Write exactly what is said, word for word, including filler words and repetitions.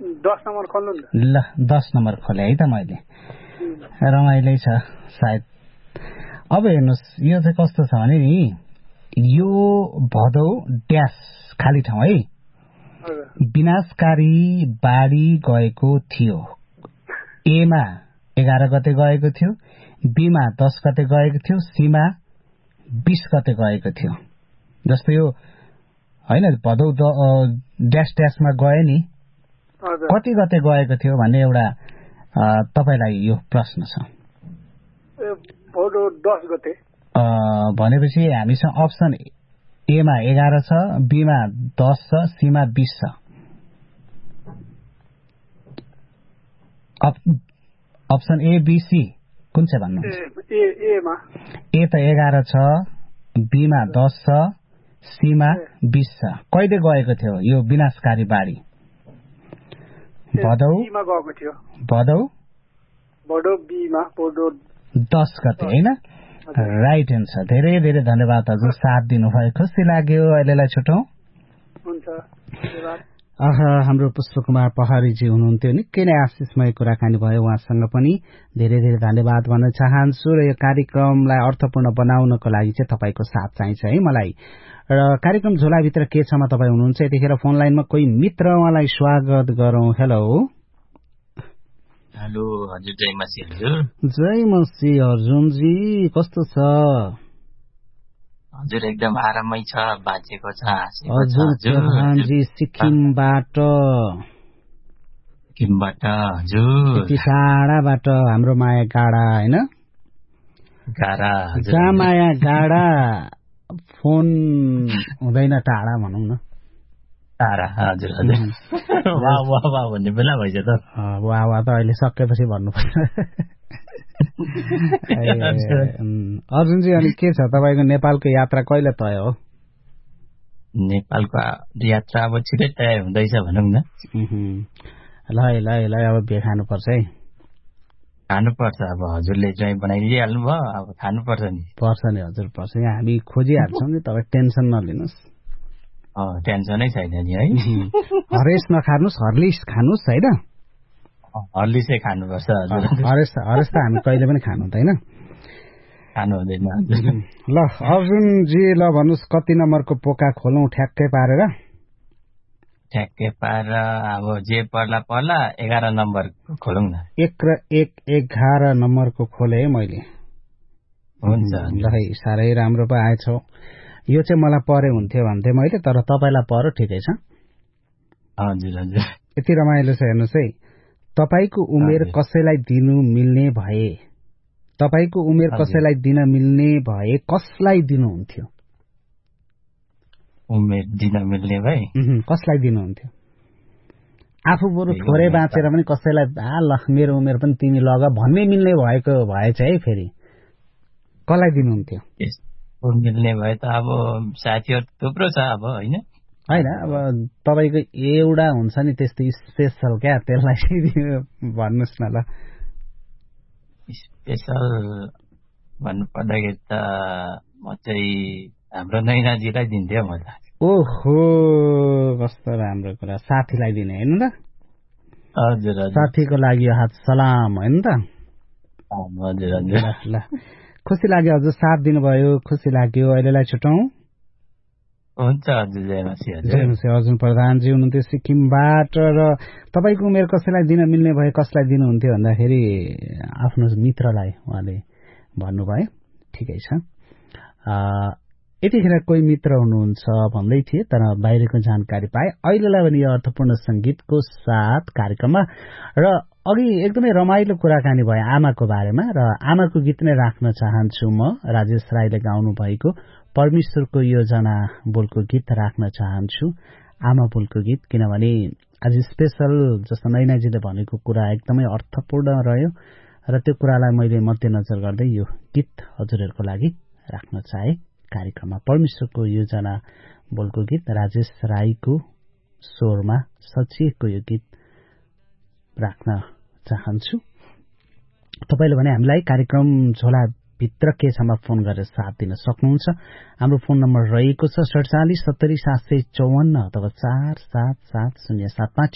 दस नम्बर खोल्नु नि। ल दस नम्बर खोले है त मैले। रमाइलै छ सायद। अब हेर्नुहोस् यो चाहिँ कस्तो छ भने नि यो भदौ ड्यास खाली ठाउँ है विनाशकारी बाढी गएको थियो। एमा एघार गते गएको थियो, बीमा दस गते गएको थियो, सीमा बीस गते गएको थियो। जस्तो यो होइन भदौ ड्यास ड्यासमा गए नि कति गते गएको थियो भन्ने एउटा तपाईँलाई यो प्रश्न छ। दस गते भनेपछि हामीसँग अप्सन एमा एघार छ, बीमा दस छ, सीमा बीस छ। अप्सन ए बी सी कुन चाहिँ भन्नुहुन्छ? ए त एघार छ, बीमा दस छ, सीमा बीस छ। कहिले गएको थियो यो विनाशकारी बाढी? भदौ भदौ दस गते होइन? Right answer. धेरै धेरै धन्यवाद हजुर, साथ दिनुभयो, खुसी लाग्यो। अहिलेलाई छुटौँ। हाम्रो पुष्पकुमार पहाडीजी हुनुहुन्थ्यो, निकै नै आशिषमय कुराकानी भयो उहाँसँग पनि। धेरै धेरै धन्यवाद भन्न चाहन्छु। र यो कार्यक्रमलाई अर्थपूर्ण बनाउनको लागि चाहिँ तपाईँको साथ चाहिन्छ है मलाई। र कार्यक्रम झोलाभित्र के छमा तपाईँ हुनुहुन्छ यतिखेर फोन लाइनमा कोही मित्र, उहाँलाई स्वागत गरौँ। हेलो हेलो हजुर, जय मसी हजुर। जय मसी अर्जुनजी, कस्तो छ? हजुर एकदम आरामै छ, बाँचेको छ, हजुर चौहानजी सिक्किमबाट। सिक्किमबाट हजुर, यति टाढाबाट हाम्रो माया गाडा होइन? गाडा जहाँ माया गाडा फोन हुँदैन टाढा भनौँ न। टाढा हजुर हजुर। वाह वाह वाह भन्ने बेला भइसक्यो त। वाह वाह त अहिले सकेपछि भन्नुपर्छ। अर्जुनजी अनि के छ तपाईँको नेपालको यात्रा कहिले तय हो? नेपालको यात्रा अब छिटै तय हुँदैछ भनौँ न। ल ल ल अब बिहे खानुपर्छ है। खानुपर्छ, अब हजुरले चाहिँ बनाइदिइहाल्नु भयो, अब खानुपर्छ नि। पर्छ नि हजुर, पर्छ। यहाँ हामी खोजिहाल्छौँ नि, तपाईँ टेन्सन नलिनुहोस्। टेन्सनै छैन नि है। हरेस नखानुहोस्, हर्लिस खानुहोस् होइन? हर्लिसै खानुपर्छ हजुर। हरेस हरेस त हामी कहिले पनि खानु हुँदैन, खानु हुँदैन हजुर। ल अर्जुनजी, ल भन्नुहोस् कति नम्बरको पोका खोलौँ ठ्याक्कै पारेर? ठ्याक्कै पारेर अब जे पर्ला पर्ला एघार नम्बरको खोलौँ न। एक र एक एघार नम्बरको खोले है मैले। हुन्छ ल है, साह्रै राम्रो पो आएछौ। यो चाहिँ मलाई परे हुन्थ्यो भन्थे मैले, तर तपाईँलाई पर्यो, ठिकै छ। हजुर हजुर। यति रमाइलो छ हेर्नुहोस् है। तपाईको उमेर कसैलाई दिनु मिल्ने भए, तपाईको उमेर कसैलाई दिन मिल्ने भए कसलाई दिनुहुन्थ्यो? उमेर दिन मिल्ने भए कसलाई दिनुहुन्थ्यो? आफू बरु थोरै बाँचेर पनि कसैलाई आ ल मेरो उमेर पनि तिमी लग भन्ने मिल्ने भएको भए चाहिँ है फेरि कसलाई दिनुहुन्थ्यो? मिल्ने भए त अब साथीहरू थुप्रो छ अब होइन होइन, अब तपाईँको एउटा हुन्छ नि त्यस्तो स्पेसल क्या, त्यसलाई भन्नुहोस् न ल। स्पेसल भन्नु पर्दाखेरि त म चाहिँ हाम्रो नैनाजीलाई दिन्थ्यो म त। ओहो कस्तो राम्रो कुरा, साथीलाई दिने होइन त? हजुर हजुर, साथीको लागि हात सलाम होइन त? हजुर हजुर। ल खुसी लाग्यो हजुर, साथ दिनुभयो, खुसी लाग्यो। अहिलेलाई छुटौँ। हुन्छ हजुर, जय मसी हजुर। जय मसी। अर्जुन प्रधानजी हुनुहुन्थ्यो सिक्किमबाट। र तपाईँको उमेर कसैलाई दिन मिल्ने भए कसलाई दिनुहुन्थ्यो भन्दाखेरि आफ्नो मित्रलाई उहाँले भन्नुभयो, ठिकै छ। यतिखेर कोही मित्र हुनुहुन्छ भन्दै थिए तर बाहिरको जानकारी पाए। अहिलेलाई पनि यो अर्थपूर्ण संगीतको साथ कार्यक्रममा र अघि एकदमै रमाइलो कुराकानी भयो आमाको बारेमा, र आमाको गीत नै राख्न चाहन्छु म। राजेश राईले गाउनु भएको परमेश्वरको योजना बोलको गीत राख्न चाहन्छु, आमा बोलको गीत, किनभने आज स्पेशल जस्तो नैनाजीले भनेको कुरा एकदमै अर्थपूर्ण रह्यो र त्यो कुरालाई मैले मध्यनजर गर्दै यो गीत हजुरहरूको लागि राख्न चाहे कार्यक्रममा। परमेश्वरको योजना बोलको गीत राजेश राईको स्वरमा सचिएको यो गीत राख्न चाहन्छु। तपाईले भने हामीलाई कार्यक्रम झोला भित्र के छमा फोन गरेर साथ दिन सक्नुहुन्छ। हाम्रो फोन नम्बर रहेको छ सडचालिस सत्तरी सात सय चौवन्न अथवा चार सात सात शून्य सात पाँच